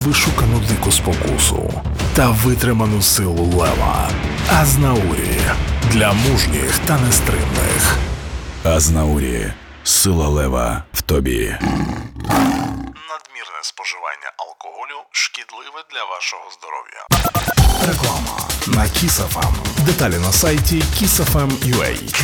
вишукану дику спокусу та витриману силу лева. Азнаурі для мужніх та нестримних. Азнаурі. Сила лева в тобі. Надмірне споживання алкоголю шкідливе для вашого здоров'я. Реклама на Kiss FM. Деталі на сайті kissfm.ua.